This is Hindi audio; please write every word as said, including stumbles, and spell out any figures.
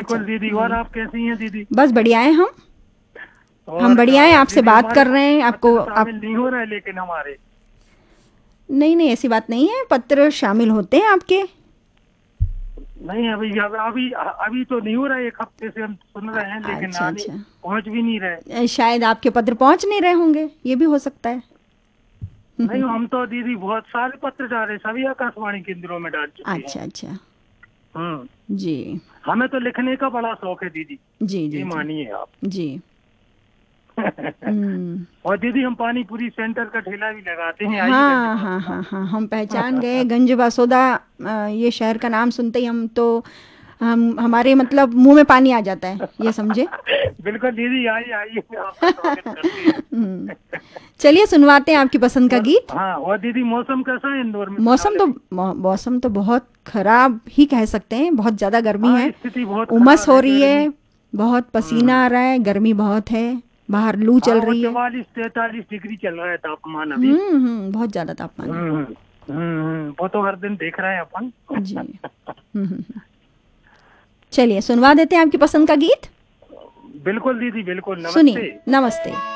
बिल्कुल दीदी। और आप कैसी हैं दीदी? बस बढ़िया है हम हम और बढ़िया है, आपसे दीदी बात हमारे कर रहे हैं आपको पत्र आप। शामिल नहीं हो रहा है लेकिन हमारे। नहीं नहीं, ऐसी बात नहीं है, पत्र शामिल होते हैं आपके। नहीं अभी अभी अभी अभी तो नहीं हो रहा है, एक हफ्ते से हम सुन रहे हैं लेकिन अच्छा आने अच्छा। पहुंच भी नहीं रहे। अ, शायद आपके पत्र पहुंच नहीं रहे होंगे, ये भी हो सकता है। नहीं हम तो दीदी बहुत सारे पत्र डाले, सभी आकाशवाणी केंद्रों में डाल चुके हैं। अच्छा अच्छा। हम्म। जी हमें तो लिखने का बड़ा शौक है दीदी, जी ये जी जी मानिए आप। जी। हम्म। और दीदी हम पानी पूरी सेंटर का ठेला भी लगाते हैं, आइए गंज हाँ हाँ बासुदा। हाँ हाँ, हम पहचान गए गंज बासोदा। अ, ये शहर का नाम सुनते ही हम तो हम हमारे मतलब मुंह में पानी आ जाता है, ये समझे। बिल्कुल दीदी, आइए आइए, आपका स्वागत करते हम्म, हैं। चलिए सुनवाते हैं आपकी पसंद का और गीत। हाँ, और दीदी मौसम कैसा है इंदौर में फिलहाल मौसम तो अभी? मौ- मौसम तो बहुत खराब ही कह सकते हैं, बहुत ज़्यादा गर्मी हाँ है। स्थिति बहुत उमस खराब हो है, रही गर्मी। है, बहुत हम्म पसीना हम्म। आ रहा है, गर्मी बहुत है, बाहर लू हाँ चल और रही है। चवालीस तैतालीस डिग्री चल रहा है तापमान अभी। हम्म हम्म, बहुत ज़्यादा तापमान है। हम्म हम्म हम्म, हम्म, वो तो हर दिन देख रहे हैं अपन। जी। हम्म हम्म, हम्म। चलिए सुनवा देते हैं आपकी पसंद का गीत। बिल्कुल दीदी बिल्कुल, सुनिए। नमस्ते। नमस्ते।